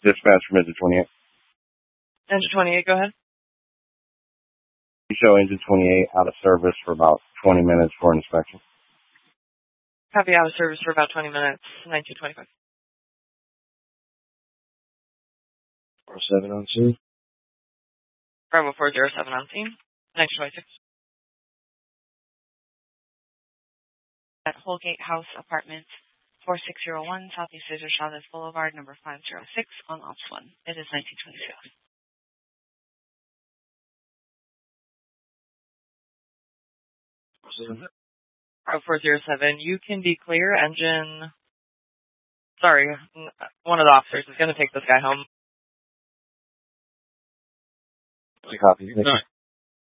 Dispatch from engine 28. Engine 28, go ahead. You show engine 28 out of service for about 20 minutes for an inspection. Copy, out of service for about 20 minutes, 1925. 47 on scene. Bravo 407 on scene, 1926. At Holgate House Apartments, 4601 Southeast Cesar Chavez Boulevard, number 506 on Ops 1. It is 1926. Bravo 407, you can be clear. Engine, sorry, one of the officers is going to take this guy home. Copy.